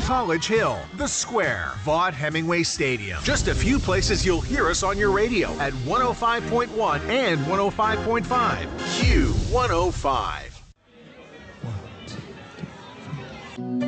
College Hill, The Square, Vaught Hemingway Stadium. Just a few places you'll hear us on your radio at 105.1 and 105.5. Q105.